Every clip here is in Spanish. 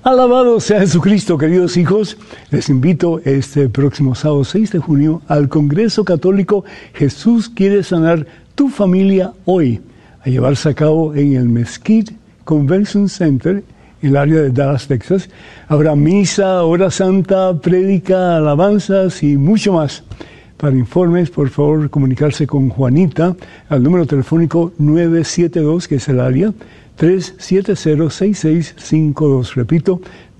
Alabado sea Jesucristo, queridos hijos. Les invito este próximo sábado 6 de junio al Congreso Católico Jesús quiere sanar tu familia hoy, a llevarse a cabo en el Mesquite Convention Center, en el área de Dallas, Texas. Habrá misa, hora santa, prédica, alabanzas y mucho más. Para informes, por favor, comunicarse con Juanita al número telefónico 972, que es el área 370-6652. Repito,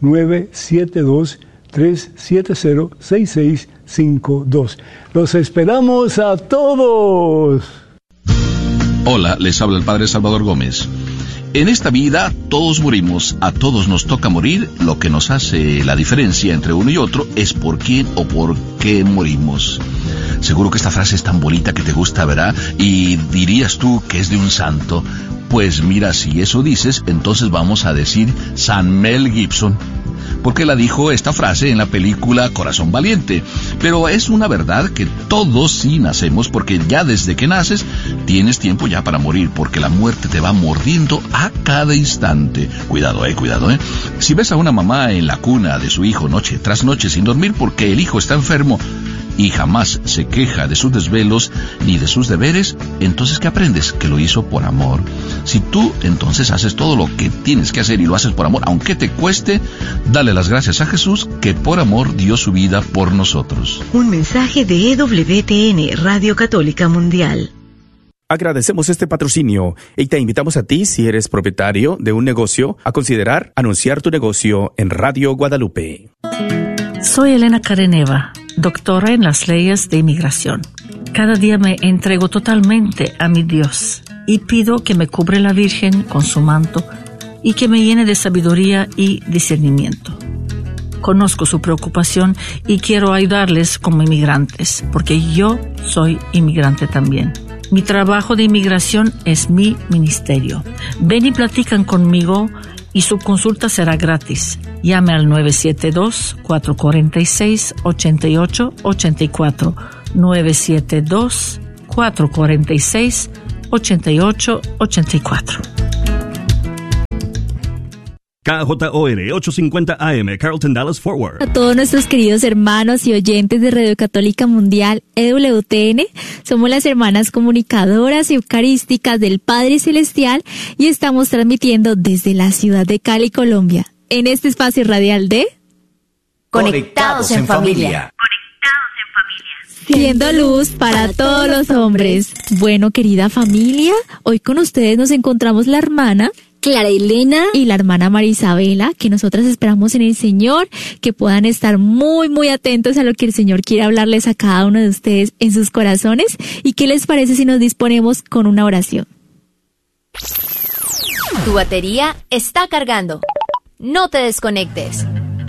972-370-6652. Los esperamos a todos. Hola, les habla el Padre Salvador Gómez. En esta vida todos morimos, a todos nos toca morir. Lo que nos hace la diferencia entre uno y otro es por quién o por qué morimos. Seguro que esta frase es tan bonita que te gusta, ¿verdad? Y dirías tú que es de un santo. Pues mira, si eso dices, entonces vamos a decir San Mel Gibson, porque la dijo esta frase en la película Corazón Valiente. Pero es una verdad que todos sí nacemos, porque ya desde que naces tienes tiempo ya para morir, porque la muerte te va mordiendo a cada instante. Cuidado, cuidado. Si ves a una mamá en la cuna de su hijo noche tras noche sin dormir porque el hijo está enfermo y jamás se queja de sus desvelos ni de sus deberes, entonces ¿qué aprendes? Que lo hizo por amor. Si tú entonces haces todo lo que tienes que hacer y lo haces por amor, aunque te cueste, dale las gracias a Jesús, que por amor dio su vida por nosotros. Un mensaje de EWTN, Radio Católica Mundial. Agradecemos este patrocinio y te invitamos a ti, si eres propietario de un negocio, a considerar anunciar tu negocio en Radio Guadalupe. Soy Elena Careneva, doctora en las leyes de inmigración. Cada día me entrego totalmente a mi Dios y pido que me cubre la Virgen con su manto y que me llene de sabiduría y discernimiento. Conozco su preocupación y quiero ayudarles como inmigrantes, porque yo soy inmigrante también. Mi trabajo de inmigración es mi ministerio. Ven y platican conmigo y su consulta será gratis. Llame al 972-446-8884. 972-446-8884. KJOR 850 AM, Carlton Dallas Forward. A todos nuestros queridos hermanos y oyentes de Radio Católica Mundial EWTN, somos las hermanas comunicadoras eucarísticas del Padre Celestial y estamos transmitiendo desde la ciudad de Cali, Colombia, en este espacio radial de Conectados en Familia. Siendo luz para todos los hombres. Bueno, querida familia, hoy con ustedes nos encontramos la hermana Clara Elena y la hermana María Isabela, que nosotras esperamos en el Señor que puedan estar muy, muy atentos a lo que el Señor quiere hablarles a cada uno de ustedes en sus corazones. ¿Y qué les parece si nos disponemos con una oración? Tu batería está cargando. No te desconectes.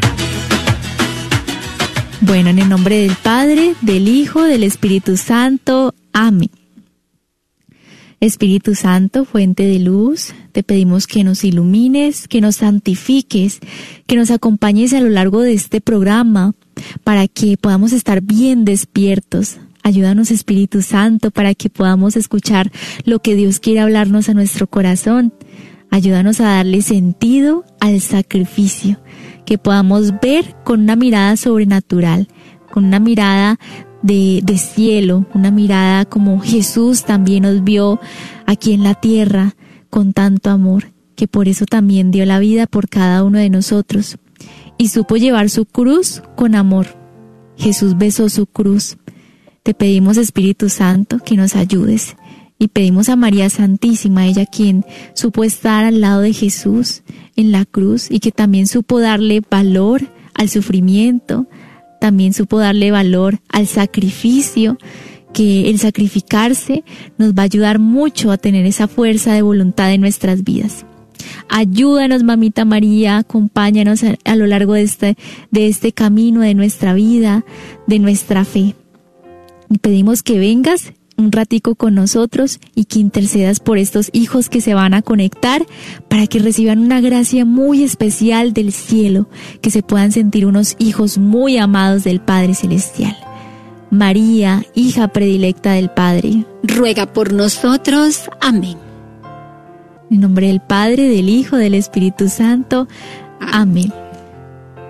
Bueno, en el nombre del Padre, del Hijo, del Espíritu Santo. Amén. Espíritu Santo, fuente de luz, te pedimos que nos ilumines, que nos santifiques, que nos acompañes a lo largo de este programa para que podamos estar bien despiertos. Ayúdanos, Espíritu Santo, para que podamos escuchar lo que Dios quiere hablarnos a nuestro corazón. Ayúdanos a darle sentido al sacrificio, que podamos ver con una mirada sobrenatural, con una mirada de cielo, una mirada como Jesús también nos vio aquí en la tierra con tanto amor, que por eso también dio la vida por cada uno de nosotros y supo llevar su cruz con amor. Jesús besó su cruz. Te pedimos, Espíritu Santo, que nos ayudes y pedimos a María Santísima, ella quien supo estar al lado de Jesús en la cruz y que también supo darle valor al sufrimiento, también supo darle valor al sacrificio, que el sacrificarse nos va a ayudar mucho a tener esa fuerza de voluntad en nuestras vidas. Ayúdanos, Mamita María, acompáñanos a lo largo de este camino de nuestra vida, de nuestra fe. Y pedimos que vengas un ratico con nosotros y que intercedas por estos hijos que se van a conectar para que reciban una gracia muy especial del cielo, que se puedan sentir unos hijos muy amados del Padre Celestial. María, hija predilecta del Padre, ruega por nosotros. Amén. En nombre del Padre, del Hijo, del Espíritu Santo. Amén.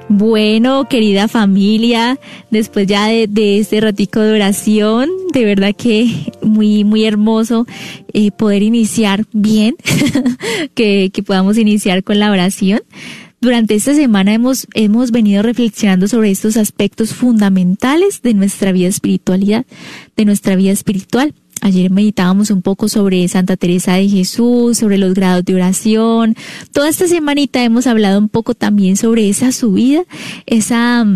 Bueno, querida familia, después ya de este ratico de oración, de verdad que muy hermoso poder iniciar bien, que podamos iniciar con la oración. Durante esta semana hemos venido reflexionando sobre estos aspectos fundamentales de nuestra vida espiritual. Ayer meditábamos un poco sobre Santa Teresa de Jesús, sobre los grados de oración. Toda esta semanita hemos hablado un poco también sobre esa subida, esa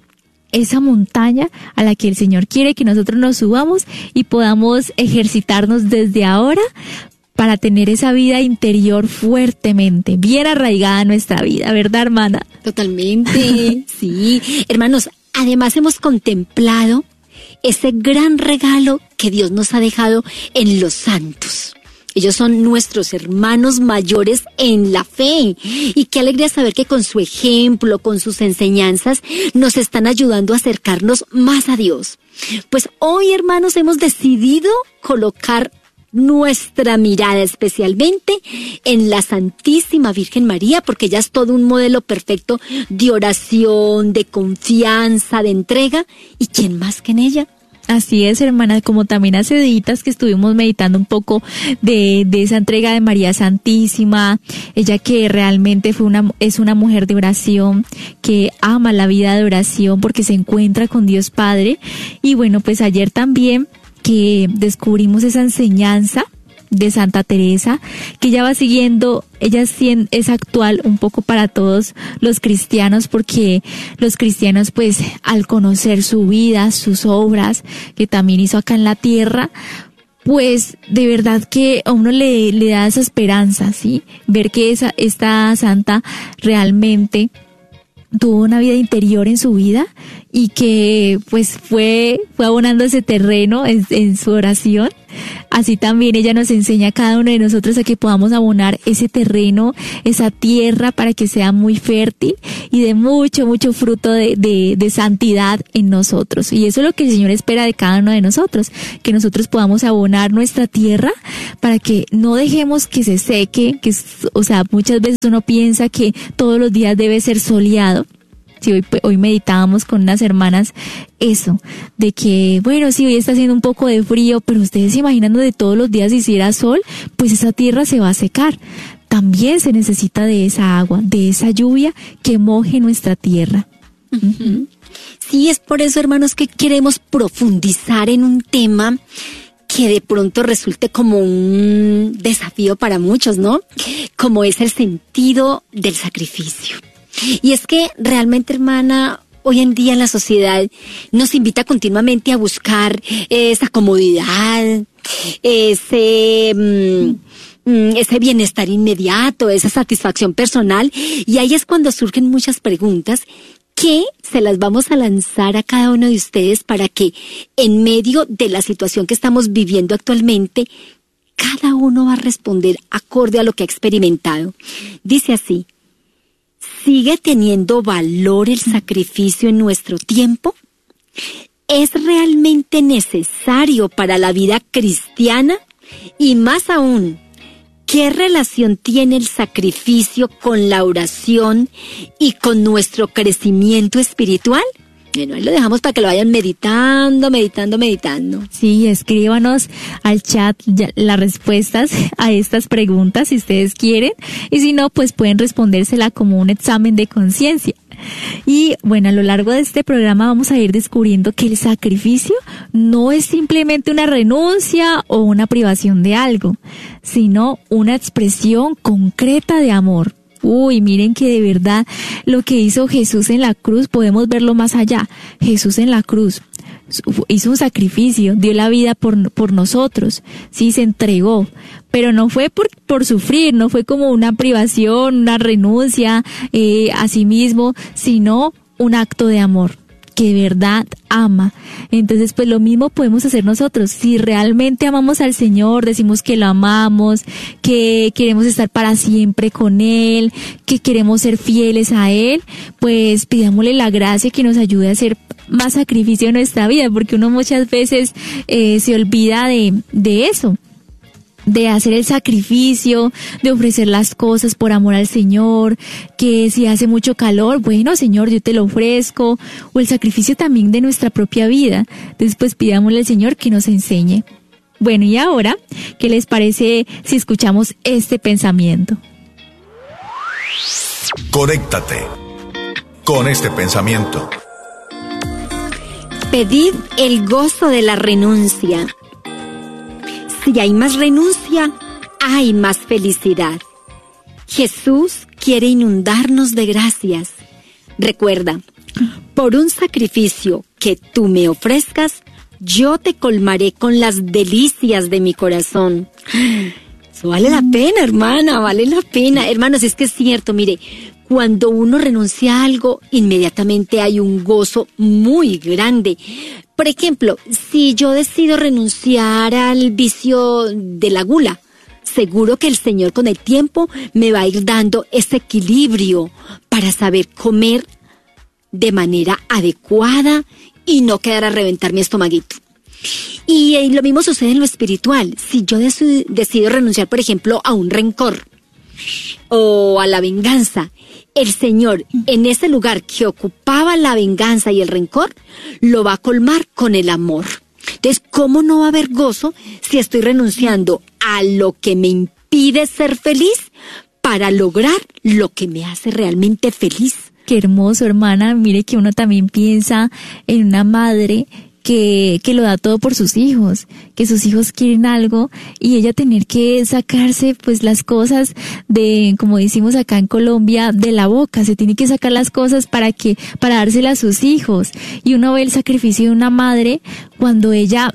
montaña a la que el Señor quiere que nosotros nos subamos y podamos ejercitarnos desde ahora para tener esa vida interior fuertemente, bien arraigada en nuestra vida, ¿verdad, hermana? Totalmente, sí. Hermanos, además hemos contemplado ese gran regalo que Dios nos ha dejado en los santos. Ellos son nuestros hermanos mayores en la fe. Y qué alegría saber que con su ejemplo, con sus enseñanzas, nos están ayudando a acercarnos más a Dios. Pues hoy, hermanos, hemos decidido colocar nuestra mirada especialmente en la Santísima Virgen María, porque ella es todo un modelo perfecto de oración, de confianza, de entrega. ¿Y quién más que en ella? Así es, hermana, como también hace días que estuvimos meditando un poco de esa entrega de María Santísima, ella que realmente es una mujer de oración, que ama la vida de oración porque se encuentra con Dios Padre. Y bueno, pues ayer también que descubrimos esa enseñanza de Santa Teresa, que ella va siguiendo, ella es actual un poco para todos los cristianos, porque los cristianos pues al conocer su vida, sus obras, que también hizo acá en la tierra, pues de verdad que a uno le da esa esperanza, ¿sí? Ver que esta santa realmente tuvo una vida interior en su vida y que pues fue abonando ese terreno en su oración. Así también ella nos enseña a cada uno de nosotros a que podamos abonar ese terreno, esa tierra, para que sea muy fértil y de mucho fruto de santidad en nosotros. Y eso es lo que el Señor espera de cada uno de nosotros, que nosotros podamos abonar nuestra tierra para que no dejemos que se seque, muchas veces uno piensa que todos los días debe ser soleado. Sí, hoy meditábamos con unas hermanas eso, de que, bueno, sí, hoy está haciendo un poco de frío, pero ustedes se imaginan de todos los días si hiciera sol, pues esa tierra se va a secar. También se necesita de esa agua, de esa lluvia que moje nuestra tierra. Uh-huh. Sí, es por eso, hermanos, que queremos profundizar en un tema que de pronto resulte como un desafío para muchos, ¿no? Como es el sentido del sacrificio. Y es que realmente, hermana, hoy en día la sociedad nos invita continuamente a buscar esa comodidad, ese bienestar inmediato, esa satisfacción personal. Y ahí es cuando surgen muchas preguntas que se las vamos a lanzar a cada uno de ustedes para que en medio de la situación que estamos viviendo actualmente, cada uno va a responder acorde a lo que ha experimentado. Dice así: ¿sigue teniendo valor el sacrificio en nuestro tiempo? ¿Es realmente necesario para la vida cristiana? Y más aún, ¿qué relación tiene el sacrificio con la oración y con nuestro crecimiento espiritual? Bueno, ahí lo dejamos para que lo vayan meditando. Sí, escríbanos al chat las respuestas a estas preguntas si ustedes quieren. Y si no, pues pueden respondérsela como un examen de conciencia. Y bueno, a lo largo de este programa vamos a ir descubriendo que el sacrificio no es simplemente una renuncia o una privación de algo, sino una expresión concreta de amor. Uy, miren que de verdad lo que hizo Jesús en la cruz, podemos verlo más allá. Jesús en la cruz hizo un sacrificio, dio la vida por nosotros, sí, se entregó, pero no fue por sufrir, no fue como una privación, una renuncia a sí mismo, sino un acto de amor, que de verdad ama. Entonces, pues lo mismo podemos hacer nosotros. Si realmente amamos al Señor, decimos que lo amamos, que queremos estar para siempre con Él, que queremos ser fieles a Él, pues pidámosle la gracia que nos ayude a hacer más sacrificio en nuestra vida, porque uno muchas veces se olvida de eso. de hacer el sacrificio, de ofrecer las cosas por amor al Señor, que si hace mucho calor, bueno, Señor, yo te lo ofrezco, o el sacrificio también de nuestra propia vida. Después pidámosle al Señor que nos enseñe. Bueno, y ahora, ¿qué les parece si escuchamos este pensamiento? Conéctate con este pensamiento. Pedid el gozo de la renuncia. Si hay más renuncia, hay más felicidad. Jesús quiere inundarnos de gracias. Recuerda, por un sacrificio que tú me ofrezcas, yo te colmaré con las delicias de mi corazón. Eso vale la pena, hermana, vale la pena. Hermanos, es que es cierto, mire, cuando uno renuncia a algo, inmediatamente hay un gozo muy grande. Por ejemplo, si yo decido renunciar al vicio de la gula, seguro que el Señor con el tiempo me va a ir dando ese equilibrio para saber comer de manera adecuada y no quedar a reventar mi estomaguito. Y lo mismo sucede en lo espiritual. Si yo decido renunciar, por ejemplo, a un rencor o a la venganza, el Señor en ese lugar que ocupaba la venganza y el rencor, lo va a colmar con el amor. Entonces, ¿cómo no va a haber gozo si estoy renunciando a lo que me impide ser feliz para lograr lo que me hace realmente feliz? Qué hermoso, hermana. Mire que uno también piensa en una madre que lo da todo por sus hijos, que sus hijos quieren algo y ella tener que sacarse pues las cosas de, como decimos acá en Colombia, de la boca. Se tiene que sacar las cosas para dárselas a sus hijos. Y uno ve el sacrificio de una madre cuando ella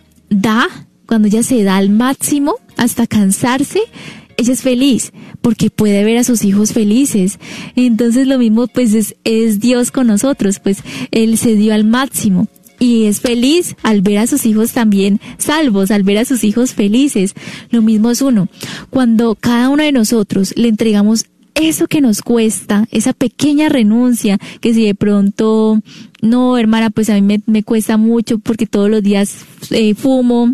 se da al máximo hasta cansarse. Ella es feliz porque puede ver a sus hijos felices. Entonces lo mismo pues es Dios con nosotros, pues Él se dio al máximo y es feliz al ver a sus hijos también salvos, al ver a sus hijos felices. Lo mismo es uno. Cuando cada uno de nosotros le entregamos eso que nos cuesta, esa pequeña renuncia, que si de pronto, no, hermana, pues a mí me cuesta mucho porque todos los días fumo,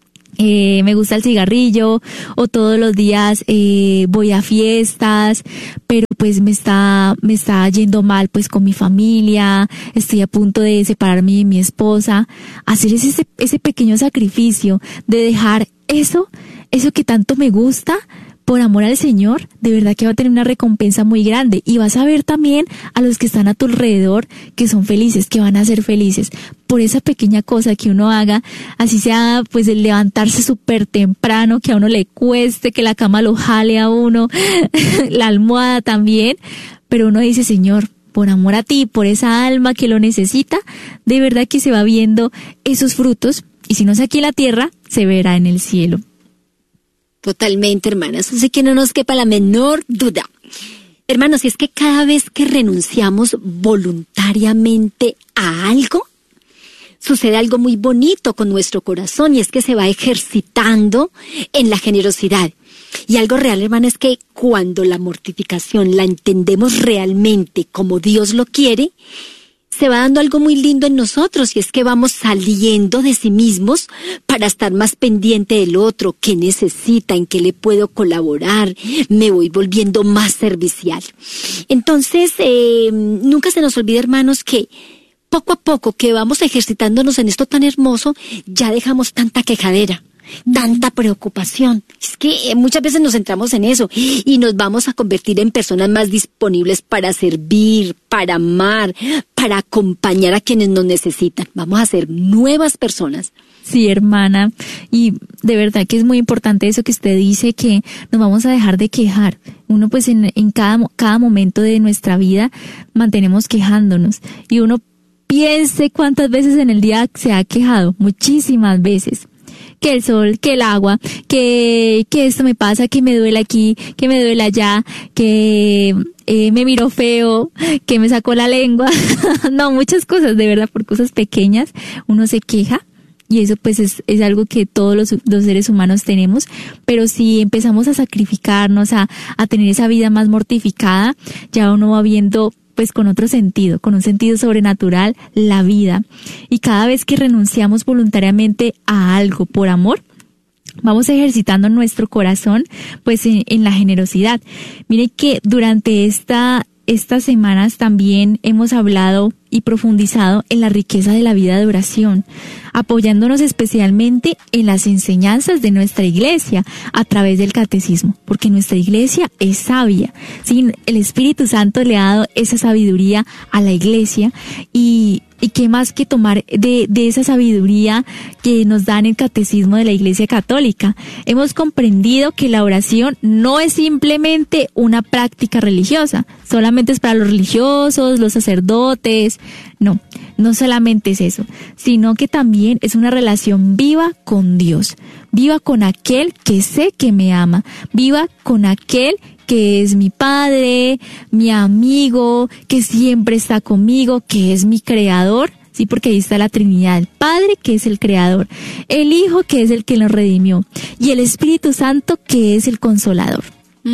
me gusta el cigarrillo, o todos los días voy a fiestas, pero pues me está yendo mal pues con mi familia, estoy a punto de separarme de mi esposa. Hacer ese pequeño sacrificio de dejar eso que tanto me gusta por amor al Señor, de verdad que va a tener una recompensa muy grande, y vas a ver también a los que están a tu alrededor que son felices, que van a ser felices por esa pequeña cosa que uno haga, así sea pues el levantarse súper temprano, que a uno le cueste, que la cama lo jale a uno, la almohada también, pero uno dice: Señor, por amor a ti, por esa alma que lo necesita, de verdad que se va viendo esos frutos, y si no es aquí en la tierra, se verá en el cielo. Totalmente, hermanas, así que no nos quepa la menor duda. Hermanos, y es que cada vez que renunciamos voluntariamente a algo, sucede algo muy bonito con nuestro corazón, y es que se va ejercitando en la generosidad. Y algo real, hermano, es que cuando la mortificación la entendemos realmente como Dios lo quiere, se va dando algo muy lindo en nosotros, y es que vamos saliendo de sí mismos para estar más pendiente del otro, qué necesita, en qué le puedo colaborar, me voy volviendo más servicial. Entonces, nunca se nos olvide, hermanos, que poco a poco que vamos ejercitándonos en esto tan hermoso, ya dejamos tanta quejadera, tanta preocupación. Es que muchas veces nos centramos en eso y nos vamos a convertir en personas más disponibles para servir, para amar, para acompañar a quienes nos necesitan. Vamos a ser nuevas personas. Sí, hermana, y de verdad que es muy importante eso que usted dice, que nos vamos a dejar de quejar. Uno pues en cada momento de nuestra vida mantenemos quejándonos, y uno piense cuántas veces en el día se ha quejado, muchísimas veces. Que el sol, que el agua, que esto me pasa, que me duele aquí, que me duele allá, que me miró feo, que me sacó la lengua. No, muchas cosas, de verdad, por cosas pequeñas uno se queja, y eso pues es algo que todos los seres humanos tenemos. Pero si empezamos a sacrificarnos, a tener esa vida más mortificada, ya uno va viendo pues con otro sentido, con un sentido sobrenatural, la vida. Y cada vez que renunciamos voluntariamente a algo por amor, vamos ejercitando nuestro corazón pues en la generosidad. Mire que durante estas semanas también hemos hablado y profundizado en la riqueza de la vida de oración, apoyándonos especialmente en las enseñanzas de nuestra iglesia a través del catecismo, porque nuestra iglesia es sabia, ¿sí? El Espíritu Santo le ha dado esa sabiduría a la iglesia y qué más que tomar de esa sabiduría que nos dan el catecismo de la Iglesia Católica. Hemos comprendido que la oración no es simplemente una práctica religiosa, solamente es para los religiosos, los sacerdotes. No solamente es eso, sino que también es una relación viva con Dios, viva con aquel que sé que me ama, viva con aquel que es mi Padre, mi amigo, que siempre está conmigo, que es mi Creador, sí, porque ahí está la Trinidad, el Padre que es el Creador, el Hijo que es el que nos redimió y el Espíritu Santo que es el Consolador.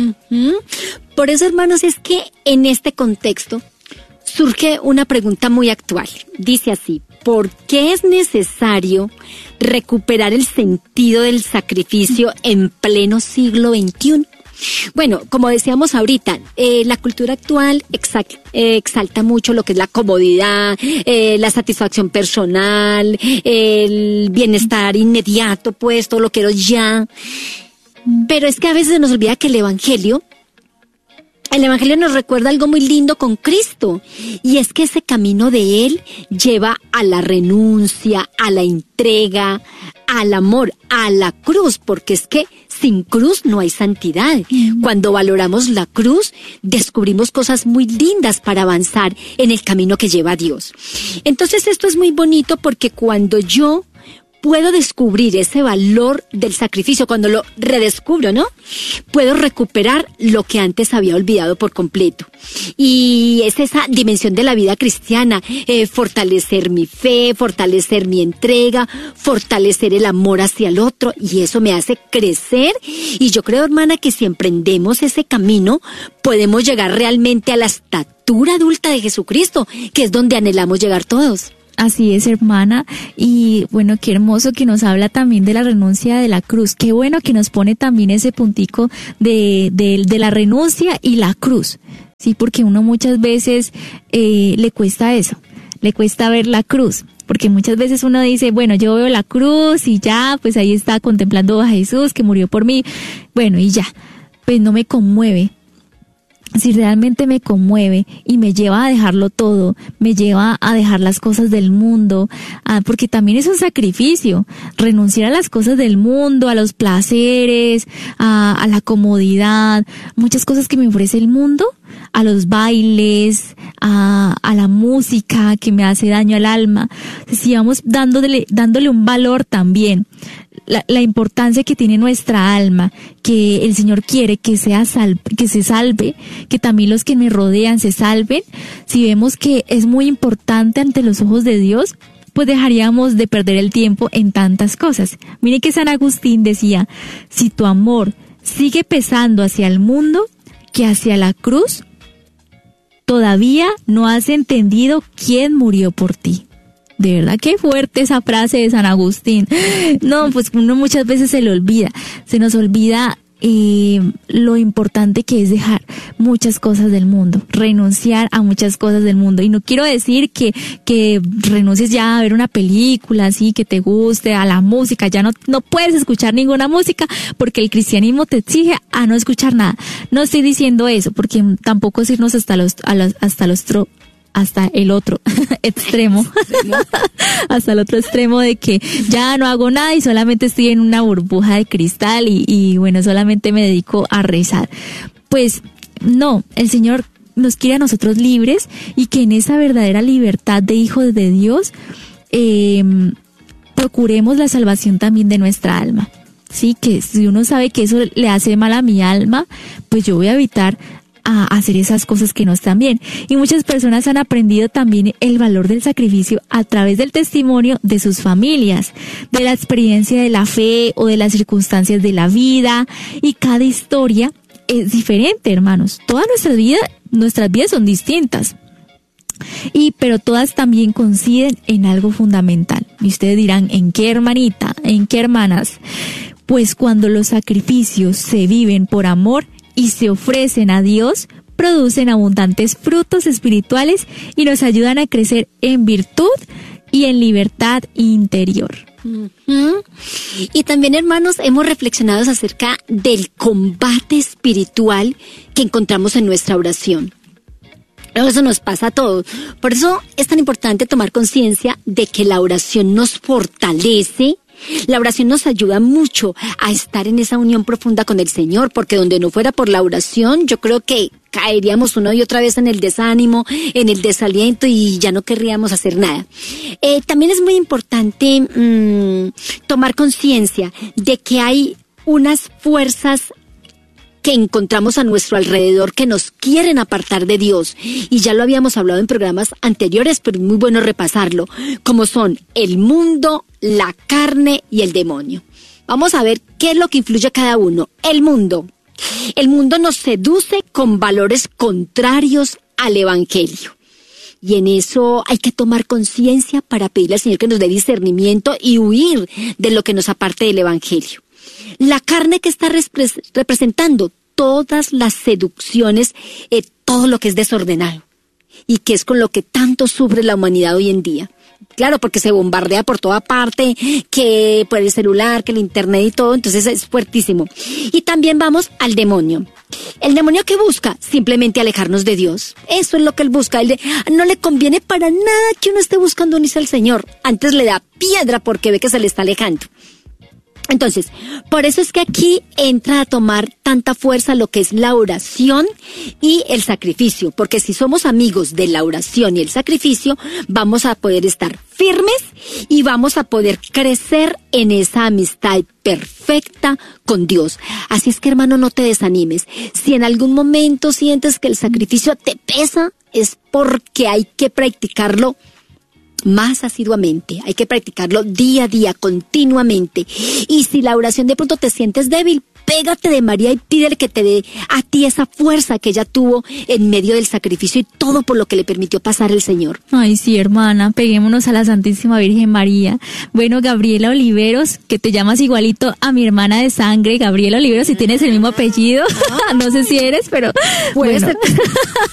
Por eso, hermanos, es que en este contexto surge una pregunta muy actual. Dice así: ¿por qué es necesario recuperar el sentido del sacrificio en pleno siglo XXI? Bueno, como decíamos ahorita, la cultura actual exalta mucho lo que es la comodidad, la satisfacción personal, el bienestar inmediato, pues todo lo quiero ya. Pero es que a veces se nos olvida que el Evangelio nos recuerda algo muy lindo con Cristo, y es que ese camino de Él lleva a la renuncia, a la entrega, al amor, a la cruz, porque es que sin cruz no hay santidad. Cuando valoramos la cruz, descubrimos cosas muy lindas para avanzar en el camino que lleva a Dios. Entonces esto es muy bonito porque cuando yo puedo descubrir ese valor del sacrificio, cuando lo redescubro, ¿no? Puedo recuperar lo que antes había olvidado por completo. Y es esa dimensión de la vida cristiana, fortalecer mi fe, fortalecer mi entrega, fortalecer el amor hacia el otro, y eso me hace crecer. Y yo creo, hermana, que si emprendemos ese camino, podemos llegar realmente a la estatura adulta de Jesucristo, que es donde anhelamos llegar todos. Así es, hermana, y bueno, qué hermoso que nos habla también de la renuncia de la cruz. Qué bueno que nos pone también ese puntico de la renuncia y la cruz, sí, porque uno muchas veces le cuesta eso, le cuesta ver la cruz, porque muchas veces uno dice, bueno, yo veo la cruz y ya, pues ahí está contemplando a Jesús que murió por mí, bueno, y ya, pues no me conmueve. Si realmente me conmueve y me lleva a dejarlo todo, me lleva a dejar las cosas del mundo, porque también es un sacrificio, renunciar a las cosas del mundo, a los placeres, a la comodidad, muchas cosas que me ofrece el mundo, a los bailes, a la música que me hace daño al alma. Si vamos dándole un valor también, la importancia que tiene nuestra alma, que el Señor quiere que se salve, que también los que me rodean se salven. Si vemos que es muy importante ante los ojos de Dios, pues dejaríamos de perder el tiempo en tantas cosas. Mire que San Agustín decía: si tu amor sigue pesando hacia el mundo que hacia la cruz, todavía no has entendido quién murió por ti. De verdad, qué fuerte esa frase de San Agustín. No, pues uno muchas veces se nos olvida lo importante que es dejar muchas cosas del mundo, renunciar a muchas cosas del mundo. Y no quiero decir que renuncies ya a ver una película así que te guste, a la música, ya no puedes escuchar ninguna música porque el cristianismo te exige a no escuchar nada. No estoy diciendo eso, porque tampoco es irnos hasta el otro extremo, hasta el otro extremo de que ya no hago nada y solamente estoy en una burbuja de cristal y bueno, solamente me dedico a rezar. Pues no, el Señor nos quiere a nosotros libres, y que en esa verdadera libertad de hijos de Dios procuremos la salvación también de nuestra alma. Sí, que si uno sabe que eso le hace mal a mi alma, pues yo voy a evitar a hacer esas cosas que no están bien. Y muchas personas han aprendido también el valor del sacrificio a través del testimonio de sus familias, de la experiencia de la fe o de las circunstancias de la vida, y cada historia es diferente, hermanos. Todas nuestras vidas son distintas, pero todas también coinciden en algo fundamental. Y ustedes dirán, ¿en qué, hermanita? ¿En qué, hermanas? pues cuando los sacrificios se viven por amor y se ofrecen a Dios, producen abundantes frutos espirituales y nos ayudan a crecer en virtud y en libertad interior. Y también, hermanos, hemos reflexionado acerca del combate espiritual que encontramos en nuestra oración. Eso nos pasa a todos. Por eso es tan importante tomar conciencia de que la oración nos fortalece. La oración nos ayuda mucho a estar en esa unión profunda con el Señor, porque donde no fuera por la oración, yo creo que caeríamos una y otra vez en el desánimo, en el desaliento y ya no querríamos hacer nada. También es muy importante tomar conciencia de que hay unas fuerzas que encontramos a nuestro alrededor que nos quieren apartar de Dios, y ya lo habíamos hablado en programas anteriores, pero es muy bueno repasarlo, como son el mundo, la carne y el demonio. Vamos a ver qué es lo que influye cada uno. El mundo nos seduce con valores contrarios al evangelio, y en eso hay que tomar conciencia para pedirle al Señor que nos dé discernimiento y huir de lo que nos aparte del evangelio. La carne que está representando todas las seducciones, todo lo que es desordenado y que es con lo que tanto sufre la humanidad hoy en día. Claro, porque se bombardea por toda parte, que por el celular, que el internet y todo, entonces es fuertísimo. Y también vamos al demonio. El demonio, ¿qué busca? Simplemente alejarnos de Dios. Eso es lo que él busca. No le conviene para nada que uno esté buscando unirse al Señor. Antes le da piedra porque ve que se le está alejando. Entonces, por eso es que aquí entra a tomar tanta fuerza lo que es la oración y el sacrificio, porque si somos amigos de la oración y el sacrificio, vamos a poder estar firmes y vamos a poder crecer en esa amistad perfecta con Dios. Así es que, hermano, no te desanimes. Si en algún momento sientes que el sacrificio te pesa, es porque hay que practicarlo más asiduamente, hay que practicarlo día a día, continuamente. Y si la oración de pronto te sientes débil, pégate de María y pídele que te dé a ti esa fuerza que ella tuvo en medio del sacrificio y todo por lo que le permitió pasar el Señor. Ay, sí, hermana, peguémonos a la Santísima Virgen María. Bueno, Gabriela Oliveros, que te llamas igualito a mi hermana de sangre, Gabriela Oliveros, si tienes el mismo apellido. No sé si eres, pero puede bueno. ser.